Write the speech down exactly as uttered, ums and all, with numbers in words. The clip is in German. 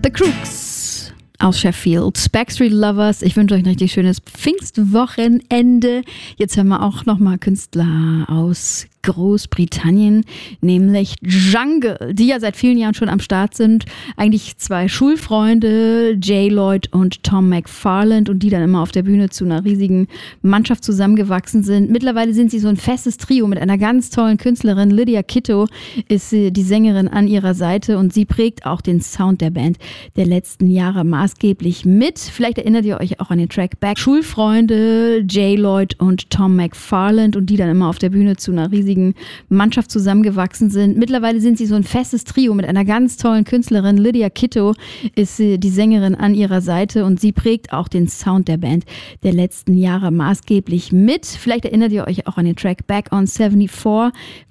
The Crooks aus Sheffield, Backstreet Lovers. Ich wünsche euch ein richtig schönes Pfingstwochenende. Jetzt hören wir auch nochmal Künstler aus Großbritannien, nämlich Jungle, die ja seit vielen Jahren schon am Start sind. Eigentlich zwei Schulfreunde, Jay Lloyd und Tom McFarland, und die dann immer auf der Bühne zu einer riesigen Mannschaft zusammengewachsen sind. Mittlerweile sind sie so ein festes Trio mit einer ganz tollen Künstlerin. Lydia Kitto ist die Sängerin an ihrer Seite und sie prägt auch den Sound der Band der letzten Jahre maßgeblich mit. Vielleicht erinnert ihr euch auch an den Track Back. Schulfreunde, Jay Lloyd und Tom McFarland, und die dann immer auf der Bühne zu einer riesigen Mannschaft zusammengewachsen sind. Mittlerweile sind sie so ein festes Trio mit einer ganz tollen Künstlerin. Lydia Kitto ist die Sängerin an ihrer Seite und sie prägt auch den Sound der Band der letzten Jahre maßgeblich mit. Vielleicht erinnert ihr euch auch an den Track Back on seventy-four.